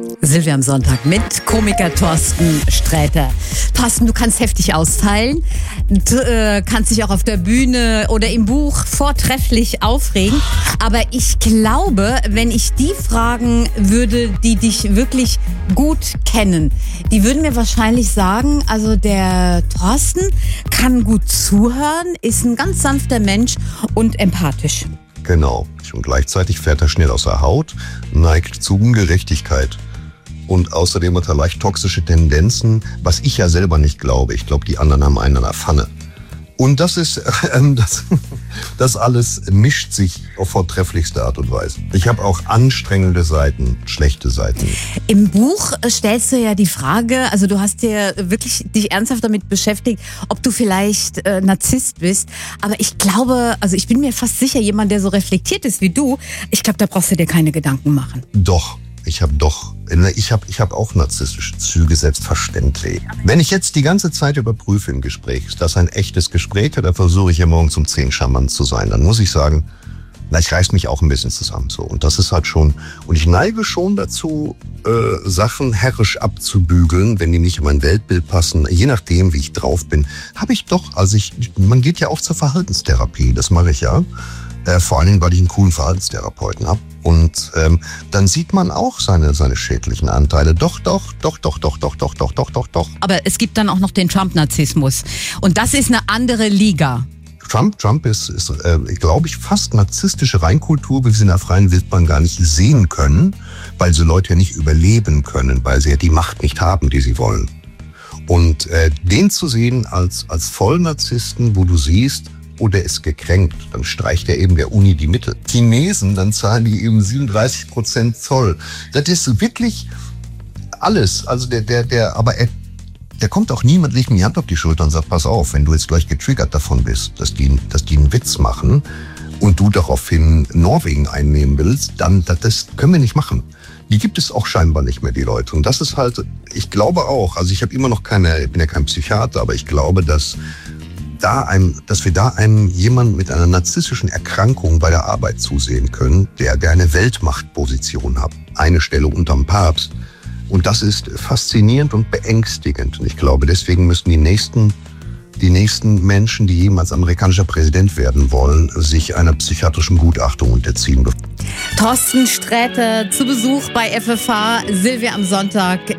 Silvia am Sonntag mit Komiker Thorsten Sträter. Thorsten, du kannst heftig austeilen, du kannst dich auch auf der Bühne oder im Buch vortrefflich aufregen. Aber ich glaube, wenn ich die fragen würde, die dich wirklich gut kennen, die würden mir wahrscheinlich sagen, also der Thorsten kann gut zuhören, ist ein ganz sanfter Mensch und empathisch. Genau. Und gleichzeitig fährt er schnell aus der Haut, neigt zu Ungerechtigkeit. Und außerdem hat er leicht toxische Tendenzen, was ich ja selber nicht glaube. Ich glaube, die anderen haben einen an der Pfanne. Und das ist, das alles mischt sich auf vortrefflichste Art und Weise. Ich habe auch anstrengende Seiten, schlechte Seiten. Im Buch stellst du ja die Frage, also du hast dir wirklich dich ernsthaft damit beschäftigt, ob du vielleicht Narzisst bist. Aber ich glaube, also ich bin mir fast sicher, jemand, der so reflektiert ist wie du, ich glaube, da brauchst du dir keine Gedanken machen. Doch. Ich habe auch narzisstische Züge, selbstverständlich. Wenn ich jetzt die ganze Zeit überprüfe im Gespräch, ist das ein echtes Gespräch oder versuche ich ja morgens um 10 charmant zu sein, dann muss ich sagen, ich reiß mich auch ein bisschen zusammen. So. Und das ist halt schon, und ich neige schon dazu, Sachen herrisch abzubügeln, wenn die nicht in mein Weltbild passen. Je nachdem, wie ich drauf bin, habe ich doch, man geht ja auch zur Verhaltenstherapie, das mache ich ja. Vor allen Dingen, weil ich einen coolen Verhaltenstherapeuten habe. Und dann sieht man auch seine schädlichen Anteile. Doch. Aber es gibt dann auch noch den Trump-Narzissmus. Und das ist eine andere Liga. Trump ist glaube ich, fast narzisstische Reinkultur, wie wir sie in der freien Wildbahn gar nicht sehen können, weil so Leute ja nicht überleben können, weil sie ja die Macht nicht haben, die sie wollen. Und den zu sehen als Vollnarzissten, wo du siehst, der ist gekränkt, dann streicht er eben der Uni die Mitte. Chinesen, dann zahlen die eben 37% Zoll. Das ist wirklich alles. Also der kommt auch niemand, legt mir die Hand auf die Schulter und sagt, pass auf, wenn du jetzt gleich getriggert davon bist, dass die einen Witz machen und du daraufhin Norwegen einnehmen willst, dann, das können wir nicht machen. Die gibt es auch scheinbar nicht mehr, die Leute. Und das ist halt, ich glaube auch, also ich habe immer noch ich bin ja kein Psychiater, aber ich glaube, dass wir da einem jemand mit einer narzisstischen Erkrankung bei der Arbeit zusehen können, der eine Weltmachtposition hat, eine Stelle unterm Papst. Und das ist faszinierend und beängstigend. Und ich glaube, deswegen müssen die nächsten Menschen, die jemals amerikanischer Präsident werden wollen, sich einer psychiatrischen Gutachtung unterziehen. Thorsten Sträter zu Besuch bei FFH, Silvia am Sonntag